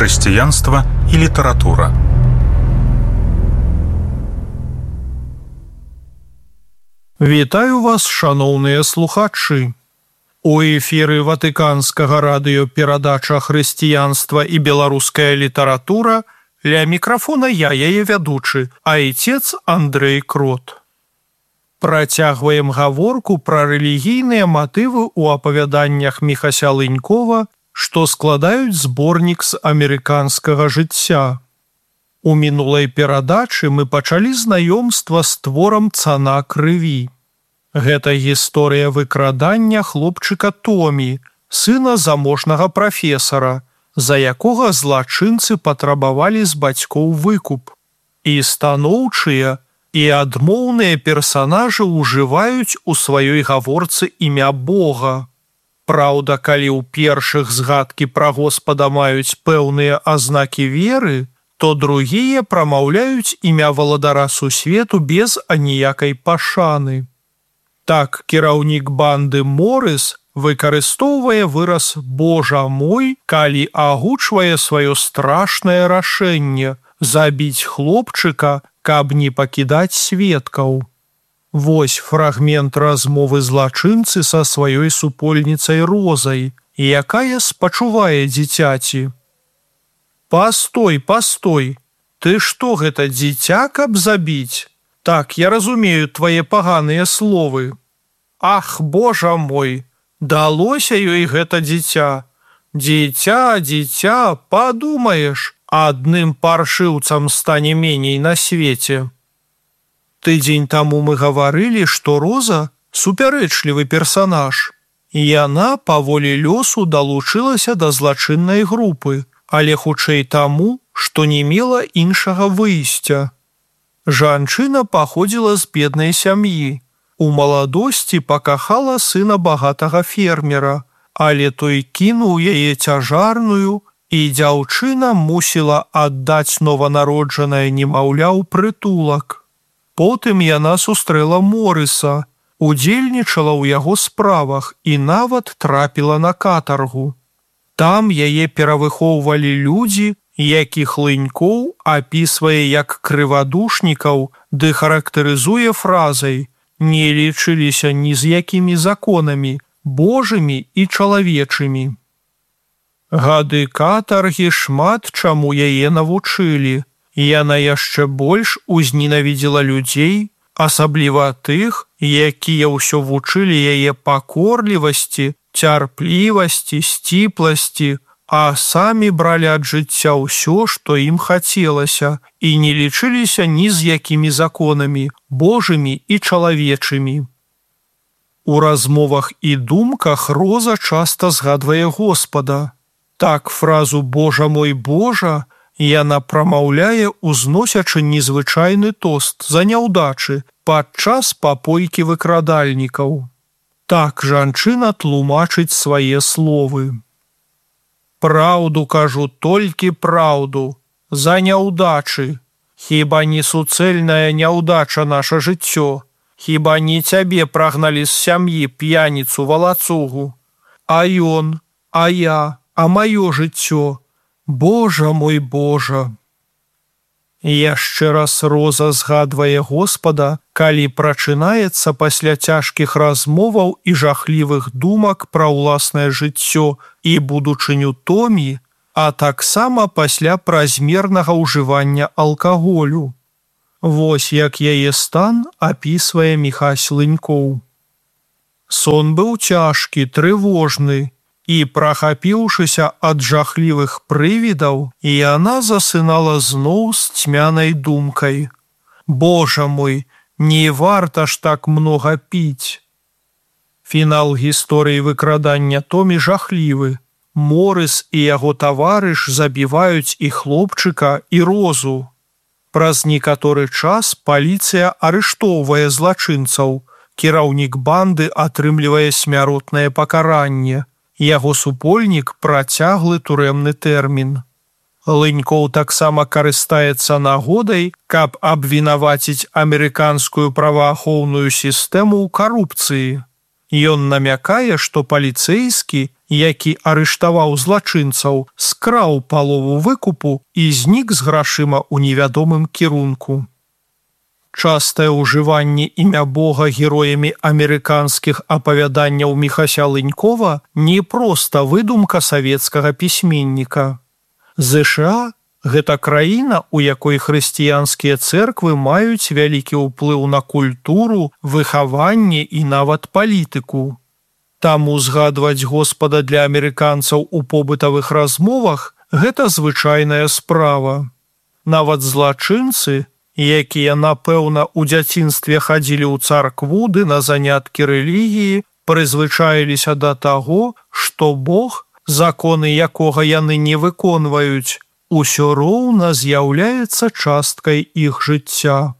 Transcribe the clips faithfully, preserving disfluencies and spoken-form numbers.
хрысціянства і літаратура. Вітаю вас, шаноўныя слухачы! У эфіры Ватыканскага радыё перадача «Хрысціянства і беларуская літаратура». Ля мікрафона я, яе вядучы, айцец Андрэй Крот. Працягваем гаворку пра рэлігійныя матывы ў апавяданнях Міхася Лынькова, што складаюць зборнік з амерыканскага жыцця. У мінулай перадачы мы пачалі знаёмства з творам «Цана крыві». Гэта гісторыя выкрадання хлопчыка Томі, сына заможнага прафесара, за якога злачынцы патрабавалі з бацькоў выкуп. І станоўчыя, і адмоўныя персанажы ўжываюць у сваёй гаворцы імя Бога. Праўда, калі ў першых згадкі пра Господа маюць пэўныя азнакі веры, то другія прамаўляюць імя валадара сусвету без аніякай пашаны. Так, кіраўнік банды Морыс выкарыстоўвае выраз «Божа мой», калі агучвае сваё страшнае рашэнне забіць хлопчыка, каб не пакідаць сведкаў. Вось фрагмент размовы злачынцы са сваёй супольніцай Розай, якая спачувае дзіцяці. «Пастой, пастой! Ты што гэта, дзіця, каб забіць? Так, я разумею твае паганыя словы. Ах, Божа мой! Далося ёй гэта дзіця. Дзіця, дзіця, падумаеш, адным паршыўцам стане меней на свеце». Тыдзень таму мы гаварылі, што Роза – супярэчлівы персанаж. Яна па волі лёсу далучылася да злачыннай групы, але хутчэй таму, што не мела іншага выйсця. Жанчына паходзіла з беднай сям'і. У маладосці пакахала сына багатага фермера, але той кінуў яе цяжарную, і дзяўчына мусіла аддаць нованароджанае немаўля ў прытулак. Потым яна сустрэла Морыса, удзельнічала ў яго справах і нават трапіла на катаргу. Там яе перавыхоўвалі людзі, якіх Лынькоў апісвае як крывадушнікаў ды характарызуе фразай «не лічыліся ні з якімі законамі, божымі і чалавечымі». Гады катаргі шмат чаму яе навучылі. Яна яшчэ больш узненавідзела людзей, асабліва тых, якія ўсё вучылі яе пакорлівасці, цярплівасці, сціпласці, а самі бралі ад жыцця ўсё, што ім хацелася, і не лічыліся ні з якімі законамі, божымі і чалавечымі. У размовах і думках Роза часта згадвае Господа. Так фразу «Божа мой, Божа» яна прамаўляе, узносячы незвычайны тост за няўдачы падчас папойкі выкрадальнікаў. Так жанчына тлумачыць свае словы. «Праўду кажу, толькі праўду, за няўдачы. Хіба не суцэльная няўдача наша жыццё? Хіба не цябе прагналі з сям'і п'яніцу валацугу? А ён, а я, а маё жыццё? Божа мой, Божа!» Яшчэ раз Роза згадвае Господа, калі прачынаецца пасля цяжкіх размоваў і жахлівых думак пра ўласнае жыццё і будучыню Томі, а таксама пасля празмернага ўжывання алкаголю. Вось як яе стан апісвае Міхась Лынькоў. «Сон быў цяжкі, трывожны, і, прахапіўшыся ад жахлівых прывідаў, яна засынала зноў з цьмянай думкай. Божа мой, не варта ж так многа піць». Фінал гісторыі выкрадання Томі жахлівы. Морыс і яго таварыш забіваюць і хлопчыка, і Розу. Праз некаторы час паліцыя арыштоўвае злачынцаў. Кіраўнік банды атрымлівае смяротнае пакаранне. Яго супольнік працяглы турэмны тэрмін. Лынькоў таксама карыстаецца нагодай, каб абвінаваціць амерыканскую праваахоўную сістэму ў карупцыі. Ён намякае, што паліцэйскі, які арыштаваў злачынцаў, скраў палову выкупу і знік з грашыма ў невядомым кірунку. Частае ўжыванне імя Бога героямі амерыканскіх апавяданняў Міхася Лынькова не проста выдумка савецкага пісьменніка. ЗША – гэта краіна, у якой хрысціянскія цэрквы маюць вялікі ўплыў на культуру, выхаванне і нават палітыку. Таму згадваць Господа для амерыканцаў у побытавых размовах – гэта звычайная справа. Нават злачынцы, якія, напэўна, у дзяцінстве хадзілі ў царкву ды на заняткі рэлігіі, прызвычаіліся да таго, што Бог, законы якога яны не выконваюць, усё роўна з'яўляецца часткай іх жыцця.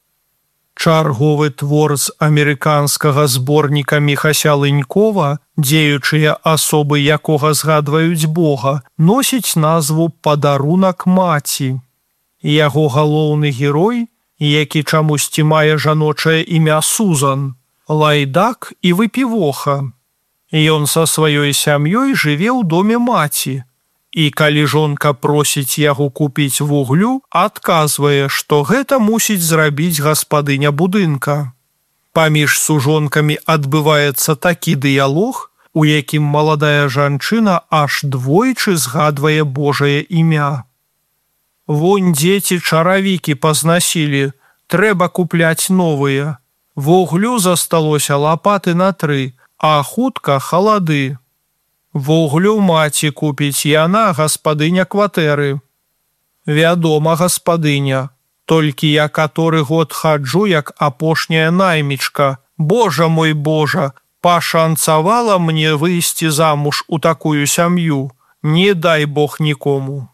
Чарговы твор з амерыканскага зборніка Міхася Лынькова, дзеючыя асобы якога згадваюць Бога, носіць назву «Падарунак маці». Яго галоўны герой, які чамусьці мае жаночае імя Сузан, лайдак і выпівоха. Ён са сваёй сям'ёй жыве ў доме маці, і калі жонка просіць яго купіць вуглю, адказвае, што гэта мусіць зрабіць гаспадыня будынка. Паміж сужонкамі адбываецца такі дыялог, у якім маладая жанчына аж двойчы згадвае Божае імя. Вунь дзеці чаравікі пазнасілі, трэба купляць новыя. Вуглю засталося лапаты на тры, а хутка халады. Вуглю маці купіць, яна гаспадыня кватэры. Вядома, гаспадыня, толькі я каторы год хаджу, як апошняя наймічка. Божа мой Божа, пашанцавала мне выйсці замуж у такую сям'ю. Не дай Бог нікому.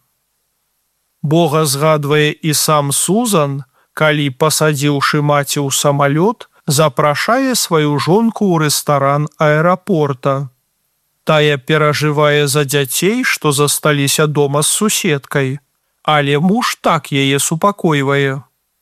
Бога згадвае і сам Сузан, калі, пасадзіўшы маці ў самалёт, запрашае сваю жонку ў рэстаран аэрапорта. Тая перажывае за дзяцей, што засталіся дома з суседкай, але муж так яе супакойвае.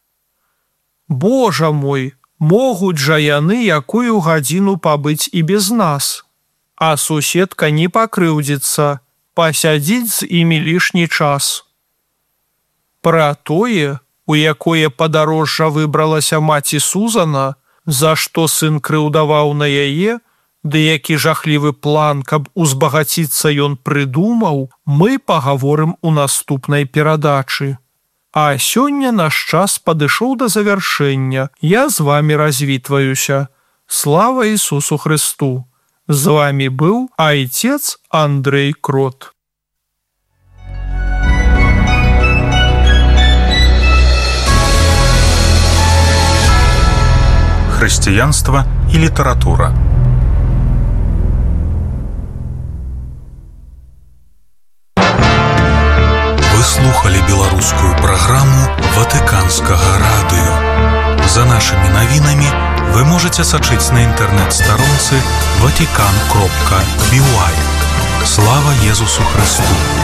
Божа мой, могуць жа яны якую гадзіну пабыць і без нас. А суседка не пакрыўдзіцца, пасядзіць з імі лішні час. Пра тое, у якое падарожжа выбралася маці Сузана, за што сын крыўдаваў на яе, ды які жахлівы план, каб узбагаціцца ён прыдумаў, мы пагаворым у наступнай перадачы. А сёння наш час падышоў да завяршэння. Я з вамі развітваюся. Слава Ісусу Хрысту! З вамі быў айцец Андрэй Крот. Хрысціянства і літаратура. Вы слухали беларускую праграму Ватыканскага радыё. За нашымі навінамі вы можаце сачыць на інтэрнэт-старонцы ватикан кропка би уай. Слава Езусу Христу!